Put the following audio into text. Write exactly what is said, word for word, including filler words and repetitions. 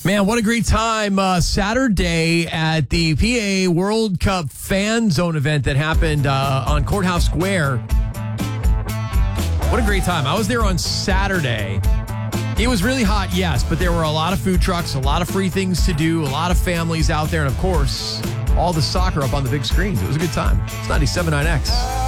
Man, what a great time. Uh, Saturday at the P A World Cup Fan Zone event that happened uh, on Courthouse Square. What a great time. I was there on Saturday. It was really hot, yes, but there were a lot of food trucks, a lot of free things to do, a lot of families out there, and of course, all the soccer up on the big screens. It was a good time. It's ninety-seven point nine X.